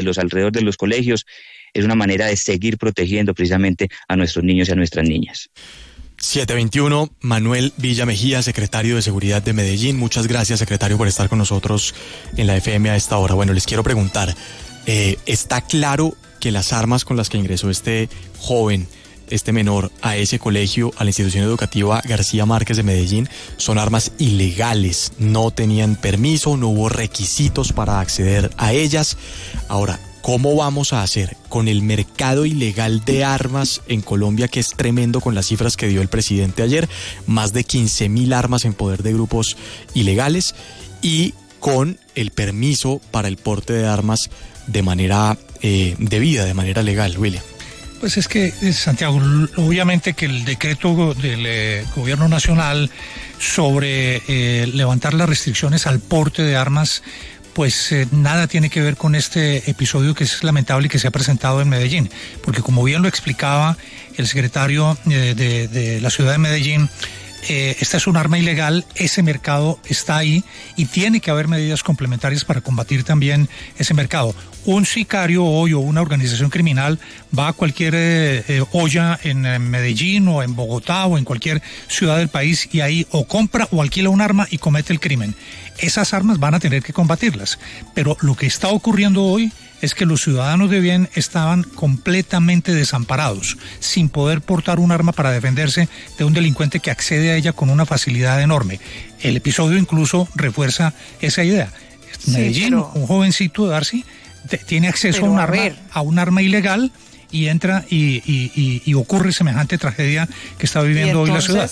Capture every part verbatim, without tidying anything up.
los alrededor de los colegios, es una manera de seguir protegiendo precisamente a nuestros niños y a nuestras niñas. siete veintiuno, Manuel Villa Mejía, secretario de Seguridad de Medellín. Muchas gracias, secretario, por estar con nosotros en la F M a esta hora. Bueno, les quiero preguntar, eh, ¿está claro que las armas con las que ingresó este joven, este menor, a ese colegio, a la institución educativa García Márquez de Medellín, son armas ilegales? No tenían permiso, no hubo requisitos para acceder a ellas. Ahora, ¿cómo vamos a hacer con el mercado ilegal de armas en Colombia, que es tremendo con las cifras que dio el presidente ayer? Más de quince mil armas en poder de grupos ilegales, y con el permiso para el porte de armas de manera eh, debida, de manera legal, William. Pues es que, Santiago, obviamente que el decreto del eh, gobierno nacional sobre eh, levantar las restricciones al porte de armas, pues eh, nada tiene que ver con este episodio que es lamentable y que se ha presentado en Medellín, porque como bien lo explicaba el secretario eh, de, de la ciudad de Medellín, Eh, esta es un arma ilegal, ese mercado está ahí y tiene que haber medidas complementarias para combatir también ese mercado. Un sicario hoy o una organización criminal va a cualquier eh, eh, olla en, en Medellín o en Bogotá o en cualquier ciudad del país y ahí o compra o alquila un arma y comete el crimen. Esas armas van a tener que combatirlas, pero lo que está ocurriendo hoy es que los ciudadanos de bien estaban completamente desamparados, sin poder portar un arma para defenderse de un delincuente que accede a ella con una facilidad enorme. El episodio incluso refuerza esa idea. Sí, Medellín, pero... un jovencito, Darcy, te, tiene acceso a un, arma, a un arma ilegal y entra y, y, y, y ocurre semejante tragedia que está viviendo hoy la ciudad.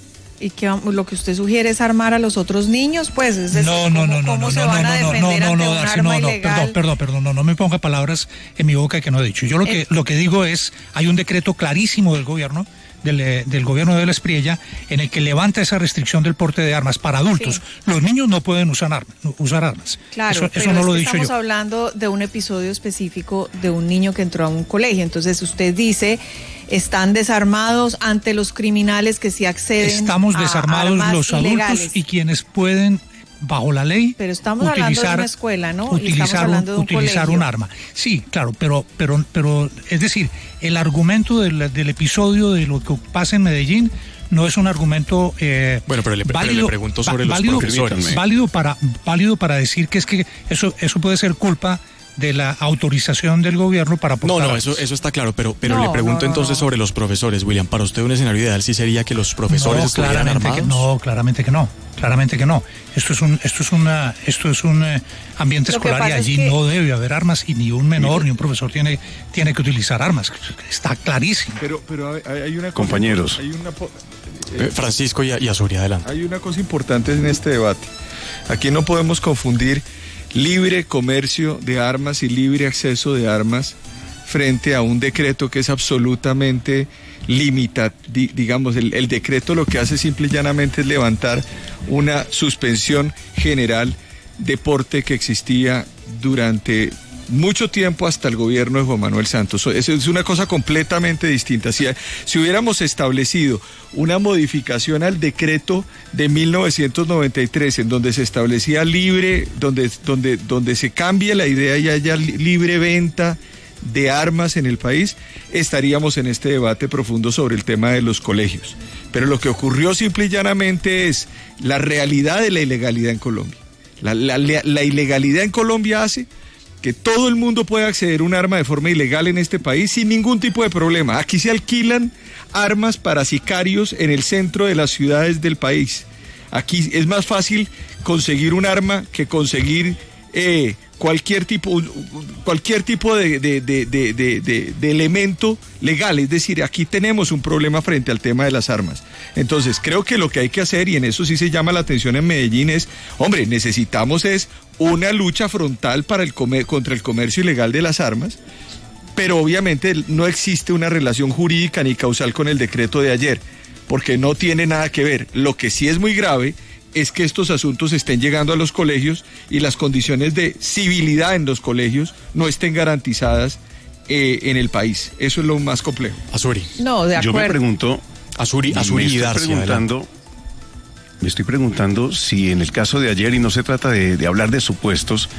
¿Y que lo que usted sugiere es armar a los otros niños? Pues es decir, no, no, no, no, ¿cómo no, se no, van no, a defender no, no, ante no, un Darcy, arma no, no, ilegal? perdón, perdón, perdón, no, no me ponga palabras en mi boca que no he dicho. Yo lo que, eh, lo que digo es, hay un decreto clarísimo del gobierno, del, del gobierno de la Espriella, en el que levanta esa restricción del porte de armas para adultos. Sí. Los niños no pueden usar, armas, usar armas. Claro, eso, pero eso no es lo que he dicho estamos yo. hablando de un episodio específico de un niño que entró a un colegio. Entonces usted dice, están desarmados ante los criminales que sí acceden. Estamos desarmados a los adultos ilegales. Y quienes pueden, bajo la ley, pero estamos utilizar, hablando de una escuela, ¿no? Utilizar, y estamos hablando de un utilizar colegio. un arma. Sí, claro, pero, pero, pero, es decir, el argumento del, del episodio de lo que pasa en Medellín no es un argumento eh, bueno, pero le, válido, pero le pregunto sobre válido, los profesores. Válido para, válido para decir que es que eso, eso puede ser culpa de la autorización del gobierno para portar. No, no, eso, eso está claro, pero, pero no, le pregunto no, no, entonces no. sobre los profesores, William. Para usted un escenario ideal sí sería que los profesores no, estuvieran claramente armados. Que, no, claramente que no, claramente que no. Esto es un, esto es una, esto es un eh, ambiente Lo escolar y allí es que... no debe haber armas y ni un menor ni un profesor tiene, tiene que utilizar armas. Está clarísimo. Pero, pero hay, hay una cosa, compañeros. Hay una, eh, Francisco y, y Azuri, adelante. Hay una cosa importante en este debate. Aquí no podemos confundir libre comercio de armas y libre acceso de armas frente a un decreto que es absolutamente limitado. Di, digamos, el, el decreto lo que hace simple y llanamente es levantar una suspensión general de porte que existía durante mucho tiempo hasta el gobierno de Juan Manuel Santos. Eso es una cosa completamente distinta. Si, si hubiéramos establecido una modificación al decreto de mil novecientos noventa y tres en donde se establecía libre, donde, donde, donde se cambia la idea y haya libre venta de armas en el país, estaríamos en este debate profundo sobre el tema de los colegios. Pero lo que ocurrió simple y llanamente es la realidad de la ilegalidad en Colombia. La, la, la, la ilegalidad en Colombia hace que todo el mundo puede acceder a un arma de forma ilegal en este país sin ningún tipo de problema. Aquí se alquilan armas para sicarios en el centro de las ciudades del país. Aquí es más fácil conseguir un arma que conseguir eh, cualquier tipo, cualquier tipo de, de, de, de, de, de, de elemento legal. Es decir, aquí tenemos un problema frente al tema de las armas. Entonces, creo que lo que hay que hacer, y en eso sí se llama la atención en Medellín, es, hombre, necesitamos es una lucha frontal para el comer, contra el comercio ilegal de las armas, pero obviamente no existe una relación jurídica ni causal con el decreto de ayer, porque no tiene nada que ver. Lo que sí es muy grave es que estos asuntos estén llegando a los colegios y las condiciones de civilidad en los colegios no estén garantizadas eh, en el país. Eso es lo más complejo. Azuri. No, de acuerdo. Yo me pregunto, Azuri, Azuri me y estoy Darcy, preguntando, adelante. me estoy preguntando si en el caso de ayer, y no se trata de, de hablar de supuestos,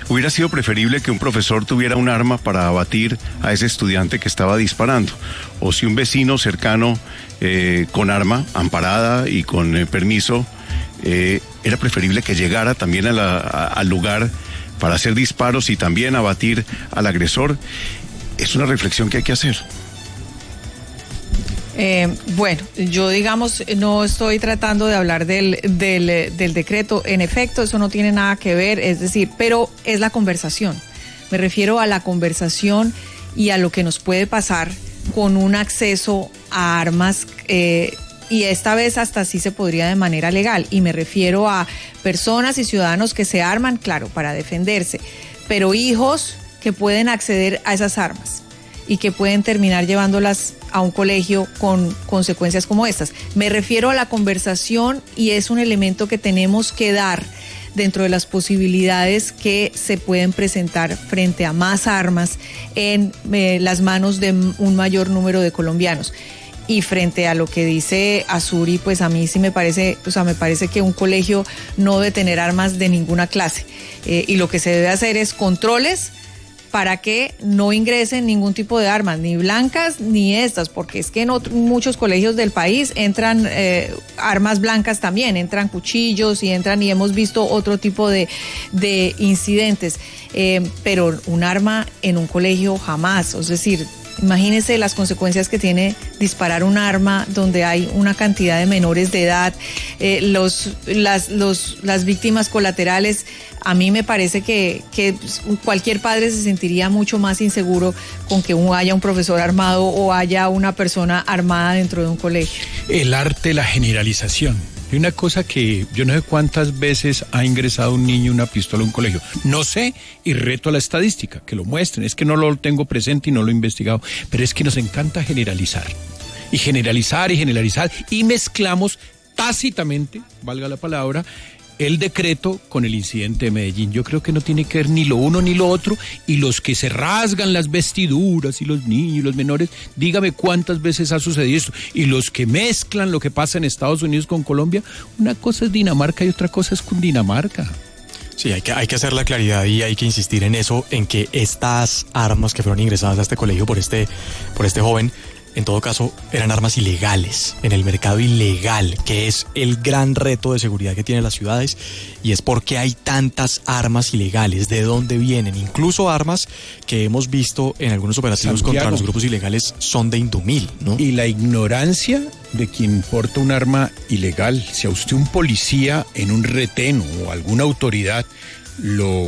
Hubiera sido preferible que un profesor tuviera un arma para abatir a ese estudiante que estaba disparando, o si un vecino cercano eh, con arma, amparada y con eh, permiso, eh, era preferible que llegara también a la, a, al lugar para hacer disparos y también abatir al agresor. Es una reflexión que hay que hacer. Eh, bueno, yo digamos, no estoy tratando de hablar del, del, del decreto, en efecto, eso no tiene nada que ver, es decir, pero es la conversación. Me refiero a la conversación y a lo que nos puede pasar con un acceso a armas, eh, y esta vez hasta sí se podría de manera legal, y me refiero a personas y ciudadanos que se arman, claro, para defenderse, pero hijos que pueden acceder a esas armas y que pueden terminar llevándolas a un colegio con consecuencias como estas. Me refiero a la conversación, y es un elemento que tenemos que dar dentro de las posibilidades que se pueden presentar frente a más armas en eh, las manos de un mayor número de colombianos. Y frente a lo que dice Azuri, pues a mí sí me parece, o sea, me parece que un colegio no debe tener armas de ninguna clase. Eh, y lo que se debe hacer es controles para que no ingresen ningún tipo de armas, ni blancas ni estas, porque es que en otros, muchos colegios del país entran eh, armas blancas también, entran cuchillos y entran, y hemos visto otro tipo de, de incidentes, eh, pero un arma en un colegio jamás. Es decir, imagínense las consecuencias que tiene disparar un arma donde hay una cantidad de menores de edad, eh, los, las, los, las víctimas colaterales. A mí me parece que, que cualquier padre se sentiría mucho más inseguro con que haya un profesor armado o haya una persona armada dentro de un colegio. El arte de la generalización. Hay una cosa que yo no sé cuántas veces ha ingresado un niño una pistola a un colegio. No sé, y reto a la estadística, que lo muestren. Es que no lo tengo presente y no lo he investigado. Pero es que nos encanta generalizar. Y generalizar y generalizar. Y mezclamos tácitamente, valga la palabra, el decreto con el incidente de Medellín. Yo creo que no tiene que ver ni lo uno ni lo otro, y los que se rasgan las vestiduras, y los niños y los menores, dígame cuántas veces ha sucedido esto, y los que mezclan lo que pasa en Estados Unidos con Colombia. Una cosa es Dinamarca y otra cosa es Cundinamarca. Sí, hay que, hay que hacer la claridad y hay que insistir en eso, en que estas armas que fueron ingresadas a este colegio por este, por este joven, en todo caso, eran armas ilegales, en el mercado ilegal, que es el gran reto de seguridad que tienen las ciudades, y es porque hay tantas armas ilegales, de dónde vienen, incluso armas que hemos visto en algunos operativos Santiago. Contra los grupos ilegales son de Indumil, ¿no? Y la ignorancia de quien porta un arma ilegal. Si a usted un policía en un retén o alguna autoridad lo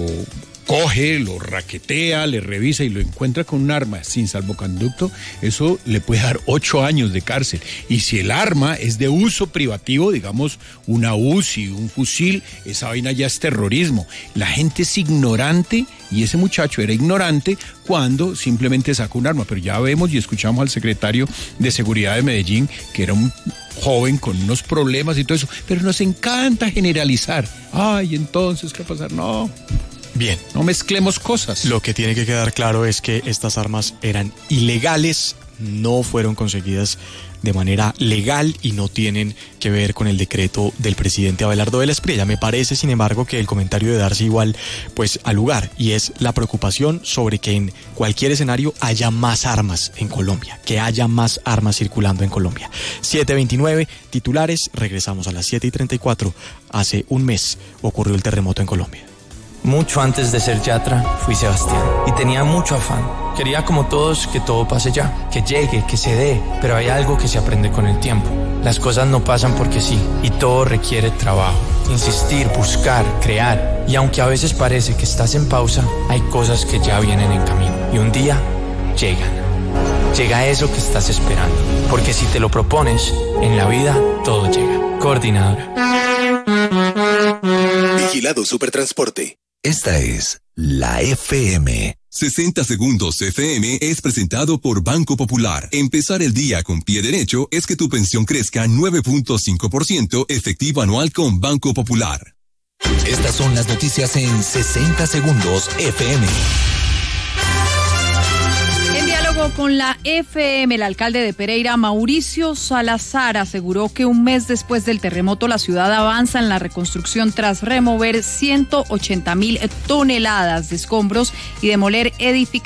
coge, lo raquetea, le revisa y lo encuentra con un arma sin salvoconducto, eso le puede dar ocho años de cárcel. Y si el arma es de uso privativo, digamos una U C I, un fusil, esa vaina ya es terrorismo. La gente es ignorante, y ese muchacho era ignorante cuando simplemente sacó un arma. Pero ya vemos y escuchamos al secretario de Seguridad de Medellín, que era un joven con unos problemas y todo eso, pero nos encanta generalizar. Ay, entonces, ¿qué va a pasar? No. Bien. No mezclemos cosas. Lo que tiene que quedar claro es que estas armas eran ilegales, no fueron conseguidas de manera legal y no tienen que ver con el decreto del presidente Abelardo de la Espriella. Me parece, sin embargo, que el comentario de darse igual pues al lugar, y es la preocupación sobre que en cualquier escenario haya más armas en Colombia, que haya más armas circulando en Colombia. siete veintinueve, titulares, regresamos a las siete y treinta y cuatro. Hace un mes ocurrió el terremoto en Colombia. Mucho antes de ser Yatra, fui Sebastián y tenía mucho afán. Quería, como todos, que todo pase ya, que llegue, que se dé, pero hay algo que se aprende con el tiempo. Las cosas no pasan porque sí, y todo requiere trabajo, insistir, buscar, crear. Y aunque a veces parece que estás en pausa, hay cosas que ya vienen en camino, y un día llegan. Llega eso que estás esperando, porque si te lo propones, en la vida todo llega. Coordinadora. Vigilado Supertransporte. Esta es la F M. sesenta Segundos F M es presentado por Banco Popular. Empezar el día con pie derecho es que tu pensión crezca nueve punto cinco por ciento efectivo anual con Banco Popular. Estas son las noticias en sesenta Segundos F M. Estado con la F M. El alcalde de Pereira, Mauricio Salazar, aseguró que un mes después del terremoto la ciudad avanza en la reconstrucción tras remover ciento ochenta mil toneladas de escombros y demoler edificaciones